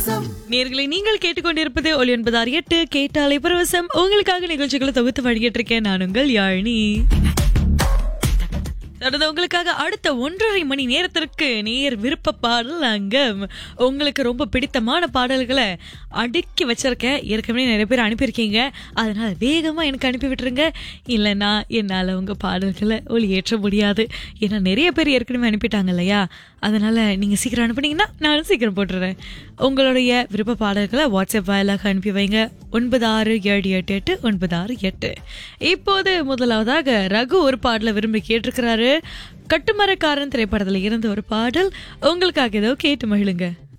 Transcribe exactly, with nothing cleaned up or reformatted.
நேர்களை நீங்கள் கேட்டுக்கொண்டிருப்பது ஒலி ஒன்பது ஆறு எட்டு கேட்டாலை பரவசம். உங்களுக்காக நிகழ்ச்சிகளை தொகுத்து வழங்கிட்டு இருக்கேன் நான் உங்கள் யாழினி. தொடர்ந்து உங்களுக்காக அடுத்த ஒன்றரை மணி நேரத்திற்கு நேர் விருப்ப பாடல் அங்கம். உங்களுக்கு ரொம்ப பிடித்தமான பாடல்களை அடுக்கி வச்சிருக்கேன். ஏற்கனவே நிறைய பேர் அனுப்பியிருக்கீங்க, அதனால வேகமா எனக்கு அனுப்பி விட்டுருங்க. இல்லைன்னா என்னால உங்க பாடல்களை ஒளியேற்ற முடியாது. ஏன்னா நிறைய பேர் ஏற்கனவே அனுப்பிட்டாங்க இல்லையா, அதனால நீங்க சீக்கிரம் அனுப்புனீங்கன்னா நானும் சீக்கிரம் போட்டுறேன். உங்களுடைய விருப்ப பாடல்களை வாட்ஸ்அப் வாயிலாக அனுப்பி வைங்க. ஒன்பது ஆறு ஏழு எட்டு எட்டு ஒன்பது ஆறு எட்டு. இப்போது முதலாவதாக ரகு ஒரு பாடலை விரும்பி கேட்டிருக்கிறாரு. கட்டுமரக்காரன் திரைப்படத்துல இருந்து ஒரு பாடல் உங்களுக்காக ஏதோ கேட்டு மகிழுங்க.